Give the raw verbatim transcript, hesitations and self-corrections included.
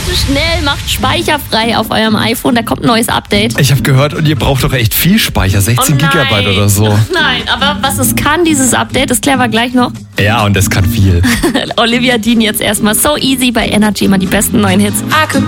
schnell, macht speicherfrei auf eurem iPhone, da kommt ein neues Update. Ich habe gehört, und ihr braucht doch echt viel Speicher, sechzehn oh Gigabyte oder so. Nein, aber was es kann, dieses Update, das klären wir gleich noch. Ja, und es kann viel. Olivia Dean jetzt erstmal So Easy bei Energy, mal die besten neuen Hits. I could